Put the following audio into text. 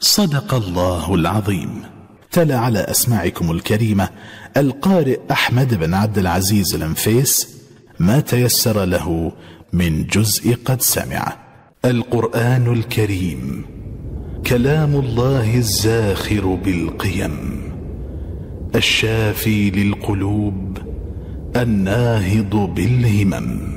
صدق الله العظيم. تلا على أسماعكم الكريمة القارئ أحمد بن عبد العزيز الأنفيس ما تيسر له من جزء قد سمع. القرآن الكريم كلام الله الزاخر بالقيم، الشافي للقلوب، الناهض بالهمم.